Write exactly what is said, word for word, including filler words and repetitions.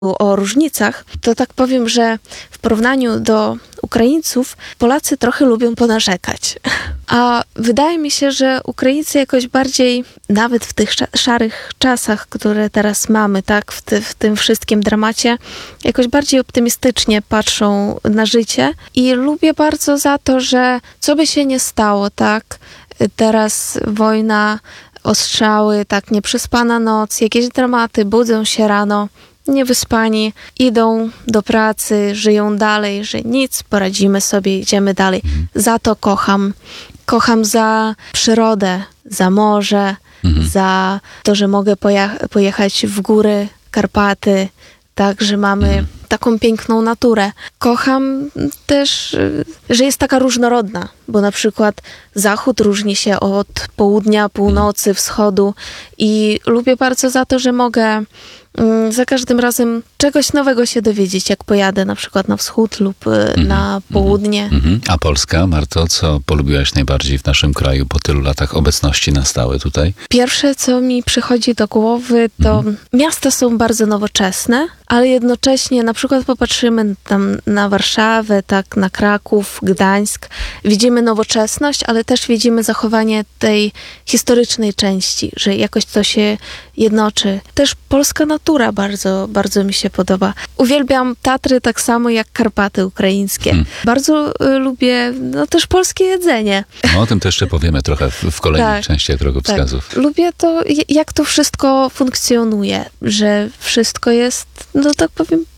o różnicach, to tak powiem, że w porównaniu do Ukraińców, Polacy trochę lubią ponarzekać. A wydaje mi się, że Ukraińcy jakoś bardziej, nawet w tych szarych czasach, które teraz mamy, tak, w, ty, w tym wszystkim dramacie, jakoś bardziej optymistycznie patrzą na życie i lubię bardzo za to, że co by się nie stało, tak, teraz wojna, ostrzały, tak, nieprzespana noc, jakieś dramaty, budzą się rano, niewyspani, idą do pracy, żyją dalej, że nic, poradzimy sobie, idziemy dalej. Za to kocham. Kocham za przyrodę, za morze, mhm. za to, że mogę poja- pojechać w góry, Karpaty, tak, że mamy mhm. taką piękną naturę. Kocham też, że jest taka różnorodna, bo na przykład zachód różni się od południa, północy, wschodu i lubię bardzo za to, że mogę za każdym razem czegoś nowego się dowiedzieć, jak pojadę na przykład na wschód lub mm-hmm. na południe. Mm-hmm. A Polska, Marto, co polubiłaś najbardziej w naszym kraju po tylu latach obecności na stałe tutaj? Pierwsze, co mi przychodzi do głowy, to mm-hmm. miasta są bardzo nowoczesne, ale jednocześnie na przykład popatrzymy tam na Warszawę, tak, na Kraków, Gdańsk. Widzimy nowoczesność, ale też widzimy zachowanie tej historycznej części, że jakoś to się jednoczy. Też polska natura bardzo, bardzo mi się podoba. Uwielbiam Tatry tak samo jak Karpaty ukraińskie. Hmm. Bardzo y, lubię no, też polskie jedzenie. No, o tym też jeszcze powiemy trochę w, w kolejnych tak, częściach drogowskazów. Tak. Lubię to, jak to wszystko funkcjonuje, że wszystko jest, no tak powiem,